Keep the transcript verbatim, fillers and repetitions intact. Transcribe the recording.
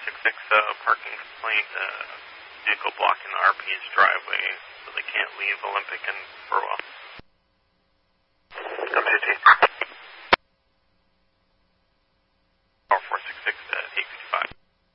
to fix a parking complaint, uh, vehicle blocking the R P's driveway so they can't leave Olympic and Burwell.